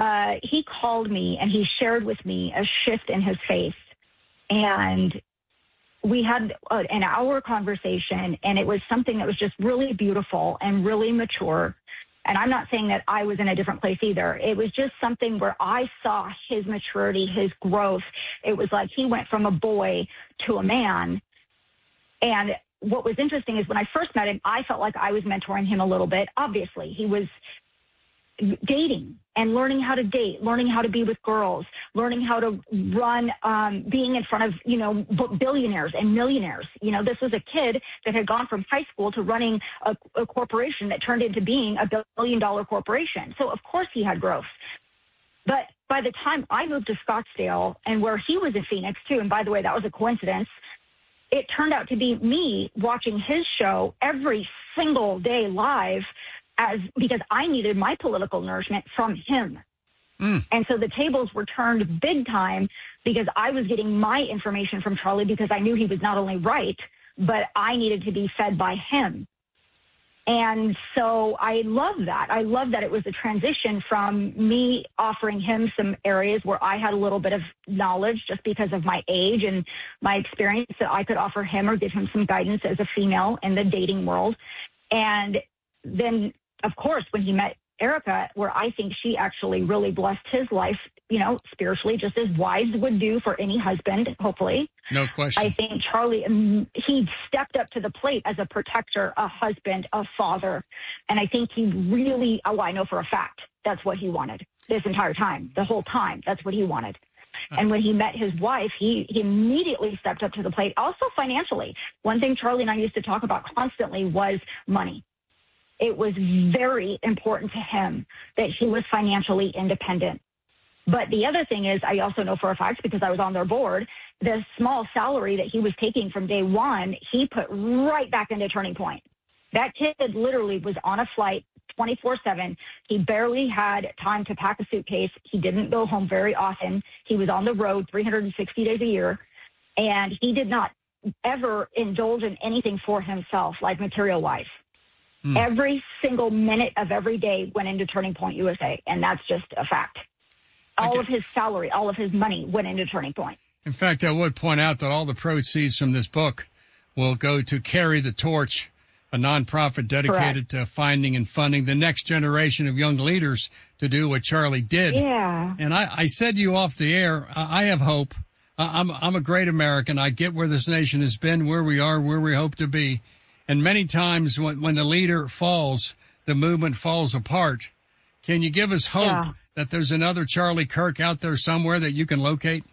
he called me and he shared with me a shift in his face. And we had an hour conversation, and it was something that was just really beautiful and really mature. And I'm not saying that I was in a different place either. It was just something where I saw his maturity, his growth. It was like he went from a boy to a man. And what was interesting is when I first met him, I felt like I was mentoring him a little bit. Obviously, he was dating and learning how to date, learning how to be with girls, learning how to run, being in front of, billionaires and millionaires. This was a kid that had gone from high school to running a corporation that turned into being a billion-dollar corporation. So, of course, he had growth. But by the time I moved to Scottsdale, and where he was in Phoenix, too, and by the way, that was a coincidence, it turned out to be me watching his show every single day live because I needed my political nourishment from him. And so the tables were turned big time because I was getting my information from Charlie because I knew he was not only right, but I needed to be fed by him. And so I love that. I love that it was a transition from me offering him some areas where I had a little bit of knowledge just because of my age and my experience that I could offer him or give him some guidance as a female in the dating world. And then, of course, when he met Erica, where I think she actually really blessed his life, spiritually, just as wives would do for any husband, hopefully. No question. I think Charlie, he stepped up to the plate as a protector, a husband, a father. And I think he really, I know for a fact, that's what he wanted this entire time, the whole time. That's what he wanted. And when he met his wife, he immediately stepped up to the plate. Also financially. One thing Charlie and I used to talk about constantly was money. It was very important to him that he was financially independent. But the other thing is, I also know for a fact, because I was on their board, the small salary that he was taking from day one, he put right back into Turning Point. That kid literally was on a flight 24/7. He barely had time to pack a suitcase. He didn't go home very often. He was on the road 360 days a year. And he did not ever indulge in anything for himself, like material-wise. Every single minute of every day went into Turning Point USA, and that's just a fact. All of his salary, all of his money went into Turning Point. In fact, I would point out that all the proceeds from this book will go to Carry the Torch, a nonprofit dedicated to finding and funding the next generation of young leaders to do what Charlie did. Yeah. And I said to you off the air, I have hope. I'm a great American. I get where this nation has been, where we are, where we hope to be. And many times when the leader falls, the movement falls apart. Can you give us hope that there's another Charlie Kirk out there somewhere that you can locate?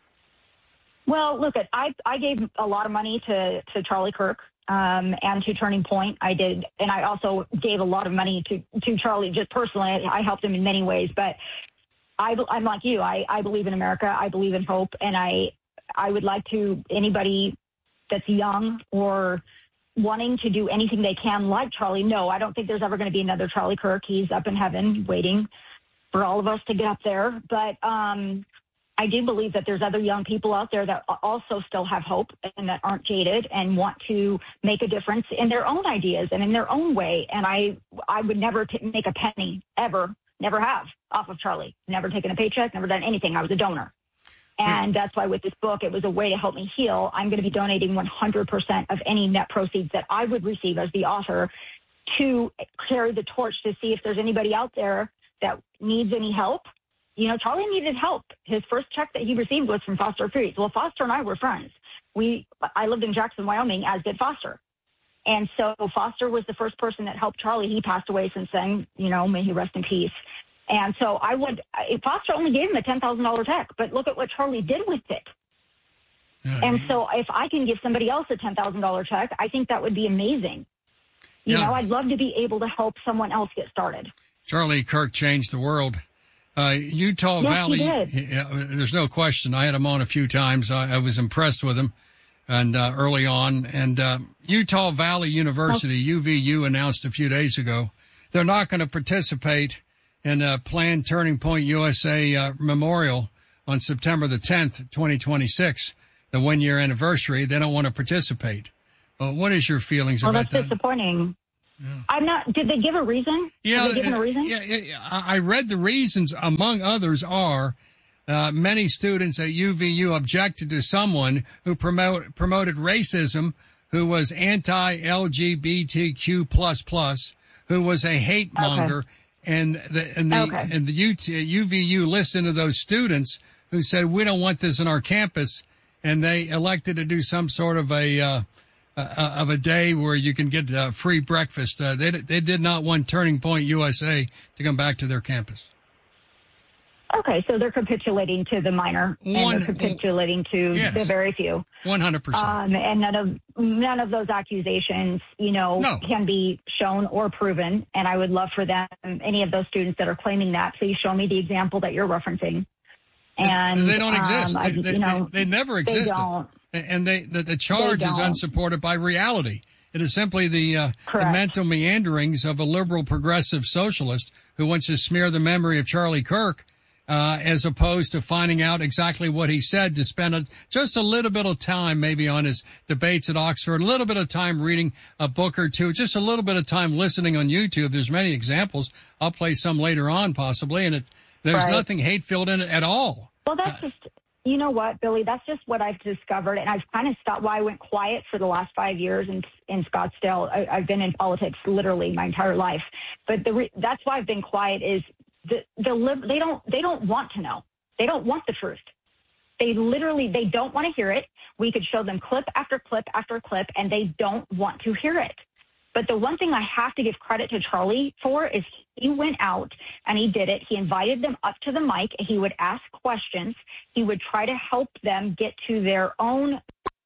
Well, look, I gave a lot of money to Charlie Kirk and to Turning Point. I did, and I also gave a lot of money to Charlie just personally. I helped him in many ways, but I'm like you. I believe in America. I believe in hope, and I would like to anybody that's young or wanting to do anything they can like Charlie. No, I don't think there's ever going to be another Charlie Kirk. He's up in heaven waiting for all of us to get up there. But I do believe that there's other young people out there that also still have hope and that aren't jaded and want to make a difference in their own ideas and in their own way. And I would never make a penny, ever, never have, off of Charlie. Never taken a paycheck, never done anything. I was a donor. And that's why with this book, it was a way to help me heal. I'm going to be donating 100% of any net proceeds that I would receive as the author to carry the torch to see if there's anybody out there that needs any help. Charlie needed help. His first check that he received was from Foster Foods. Well, Foster and I were friends. I lived in Jackson, Wyoming, as did Foster. And so Foster was the first person that helped Charlie. He passed away since then, may he rest in peace. And so Foster only gave him a $10,000 check, but look at what Charlie did with it. And so if I can give somebody else a $10,000 check, I think that would be amazing. I'd love to be able to help someone else get started. Charlie Kirk changed the world. Utah Valley, there's no question. I had him on a few times. I was impressed with him and early on. And Utah Valley University, UVU, announced a few days ago they're not going to participate in a planned Turning Point USA memorial on September the 10th, 2026, the 1-year anniversary. They don't want to participate. What is your feelings about that? Well, that's disappointing. I'm not. Did they give a reason? Yeah. Did they give a reason? Yeah. I read the reasons. Among others are many students at UVU objected to someone who promoted racism, who was anti-LGBTQ++, who was a hate monger. Okay. And the UVU listened to those students who said, we don't want this in our campus. And they elected to do some sort of a day where you can get free breakfast. They did not want Turning Point USA to come back to their campus. Okay, so they're capitulating to the minor, and they're capitulating to the very few. 100%. And none of those accusations, can be shown or proven. And I would love for them, any of those students that are claiming that, please show me the example that you're referencing. And they don't exist. They never existed. They don't. And the charge is unsupported by reality. It is simply the mental meanderings of a liberal progressive socialist who wants to smear the memory of Charlie Kirk, as opposed to finding out exactly what he said, to spend just a little bit of time maybe on his debates at Oxford, a little bit of time reading a book or two, just a little bit of time listening on YouTube. There's many examples. I'll play some later on possibly, and there's nothing hate-filled in it at all. Well, that's just, you know what, Billy, that's just what I've discovered, and I've kind of stopped why I went quiet for the last 5 years in Scottsdale. I've been in politics literally my entire life, but that's why I've been quiet is they don't want to know. They don't want the truth. They don't want to hear it. We could show them clip after clip after clip, and they don't want to hear it. But the one thing I have to give credit to Charlie for is he went out and he did it. He invited them up to the mic. He would ask questions. He would try to help them get to their own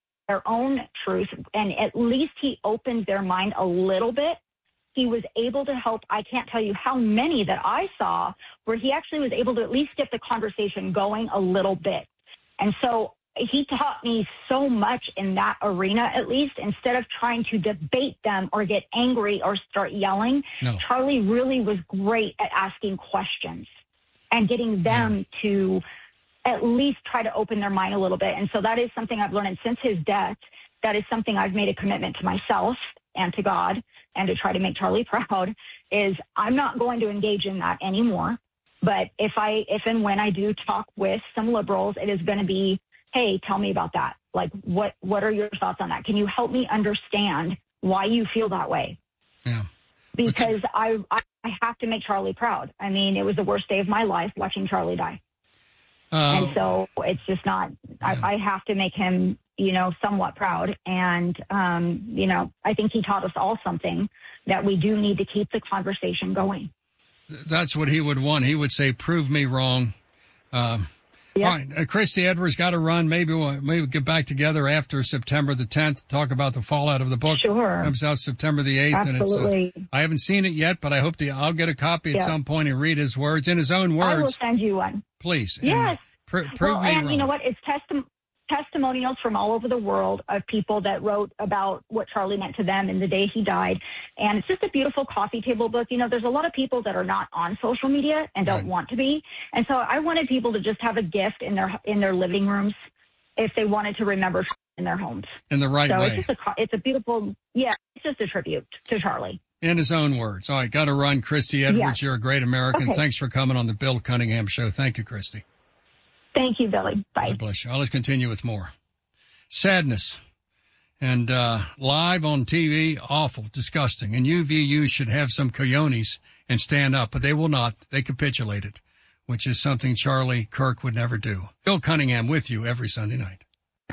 truth. And at least he opened their mind a little bit. He was able to help. I can't tell you how many that I saw where he actually was able to at least get the conversation going a little bit. And so he taught me so much in that arena, at least, instead of trying to debate them or get angry or start yelling. No. Charlie really was great at asking questions and getting them to at least try to open their mind a little bit. And so that is something I've learned. And since his death, that is something I've made a commitment to myself and to God and to try to make Charlie proud, is I'm not going to engage in that anymore. But if and when I do talk with some liberals, it is going to be, hey, tell me about that. Like, what are your thoughts on that? Can you help me understand why you feel that way? Yeah. Because I have to make Charlie proud. I mean, it was the worst day of my life watching Charlie die. And so it's just not, I have to make him, somewhat proud. And, I think he taught us all something that we do need to keep the conversation going. That's what he would want. He would say, prove me wrong. Yep. All right. Christy Edwards got to run. Maybe we'll get back together after September the 10th, talk about the fallout of the book. Sure. It comes out September the 8th. Absolutely. And I haven't seen it yet, but I hope I'll get a copy at some point and read his words in his own words. I will send you one. Please. Yes. Prove me wrong. You know what? It's testimonials from all over the world of people that wrote about what Charlie meant to them and the day he died. And it's just a beautiful coffee table book. There's a lot of people that are not on social media and don't want to be. And so I wanted people to just have a gift in their living rooms if they wanted to remember in their homes. In the right way. So it's a beautiful, it's just a tribute to Charlie. In his own words. All right, got to run. Christy Edwards, You're a great American. Okay. Thanks for coming on the Bill Cunningham Show. Thank you, Christy. Thank you, Billy. Bye. God bless you. Let's continue with more. Sadness. And live on TV, awful, disgusting. And UVU should have some cojones and stand up, but they will not. They capitulated, which is something Charlie Kirk would never do. Bill Cunningham with you every Sunday night.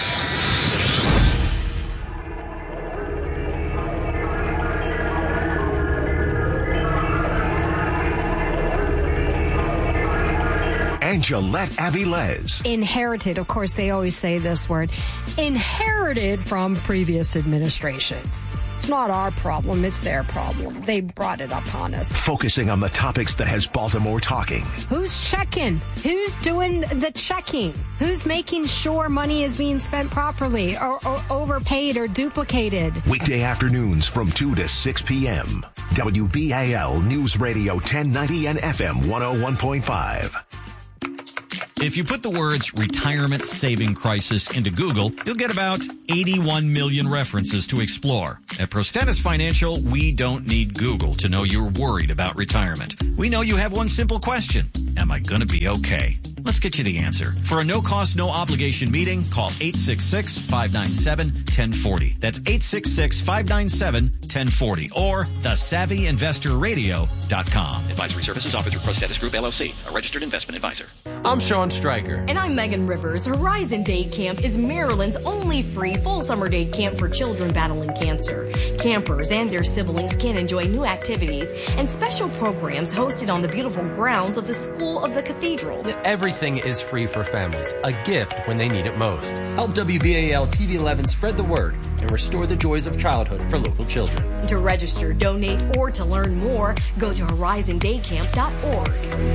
And Gillette Avilés. Inherited, of course, they always say this word, inherited from previous administrations. It's not our problem, it's their problem. They brought it upon us. Focusing on the topics that has Baltimore talking. Who's checking? Who's doing the checking? Who's making sure money is being spent properly or overpaid or duplicated? Weekday afternoons from 2 to 6 p.m. WBAL News Radio 1090 and FM 101.5. If you put the words retirement saving crisis into Google, you'll get about 81 million references to explore. At Prostatus Financial, we don't need Google to know you're worried about retirement. We know you have one simple question. Am I going to be okay? Let's get you the answer. For a no-cost, no-obligation meeting, call 866-597-1040. That's 866-597-1040 or thesavvyinvestorradio.com. Advisory services offered through Prostatus Group, LLC, a registered investment advisor. I'm Sean Stryker. And I'm Megan Rivers. Horizon Day Camp is Maryland's only free full summer day camp for children battling cancer. Campers and their siblings can enjoy new activities and special programs hosted on the beautiful grounds of the School of the Cathedral. Everything is free for families, a gift when they need it most. Help WBAL TV 11 spread the word and restore the joys of childhood for local children. To register, donate, or to learn more, go to horizondaycamp.org.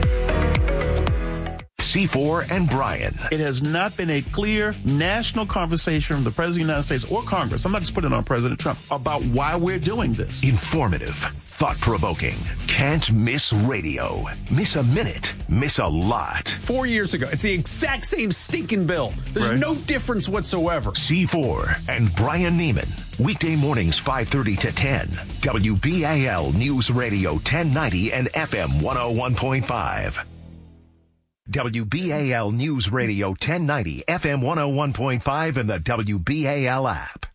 C4 and Brian. It has not been a clear national conversation from the President of the United States or Congress, I'm not just putting it on President Trump, about why we're doing this. Informative, thought-provoking, can't miss radio. Miss a minute, miss a lot. 4 years ago, it's the exact same stinking bill. There's no difference whatsoever. C4 and Brian Neiman. Weekday mornings 5:30 to 10. WBAL News Radio 1090 and FM 101.5. WBAL News Radio 1090, FM 101.5, and the WBAL app.